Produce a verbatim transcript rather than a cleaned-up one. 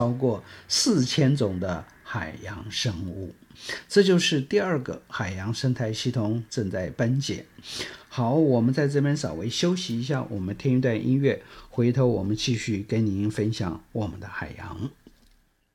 四千种的海洋生物。这就是第二个海洋生态系统正在崩解。好，我们在这边稍微休息一下，我们听一段音乐，回头我们继续跟您分享我们的海洋。